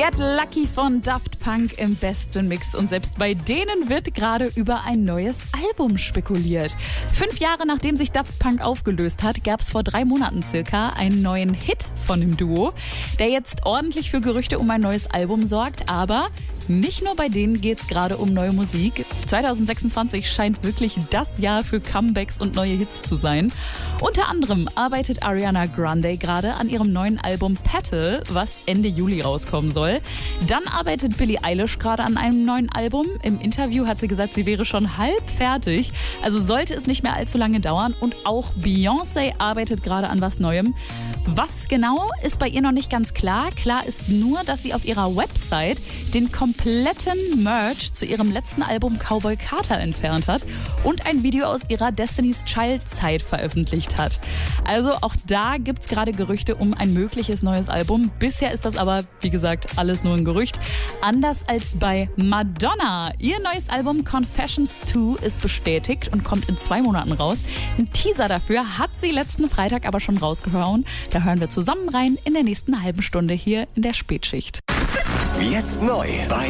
Get Lucky von Daft Punk im besten Mix. Und selbst bei denen wird gerade über ein neues Album spekuliert. 5 Jahre nachdem sich Daft Punk aufgelöst hat, gab es vor 3 Monaten circa einen neuen Hit von dem Duo, der jetzt ordentlich für Gerüchte um ein neues Album sorgt. Aber nicht nur bei denen geht es gerade um neue Musik. 2026 scheint wirklich das Jahr für Comebacks und neue Hits zu sein. Unter anderem arbeitet Ariana Grande gerade an ihrem neuen Album Petal, was Ende Juli rauskommen soll. Dann arbeitet Billie Eilish gerade an einem neuen Album. Im Interview hat sie gesagt, sie wäre schon halb fertig. Also sollte es nicht mehr allzu lange dauern. Und auch Beyoncé arbeitet gerade an was Neuem. Was genau, ist bei ihr noch nicht ganz klar. Klar ist nur, dass sie auf ihrer Website den kompletten Merch zu ihrem letzten Album Cowboy Carter entfernt hat und ein Video aus ihrer Destiny's Child Zeit veröffentlicht hat. Also auch da gibt es gerade Gerüchte um ein mögliches neues Album. Bisher ist das aber, wie gesagt, alles nur ein Gerücht. Anders als bei Madonna. Ihr neues Album Confessions 2 ist bestätigt und kommt in 2 Monaten raus. Ein Teaser dafür hat sie letzten Freitag aber schon rausgehauen. Da hören wir zusammen rein in der nächsten halben Stunde hier in der Spätschicht. Jetzt neu bei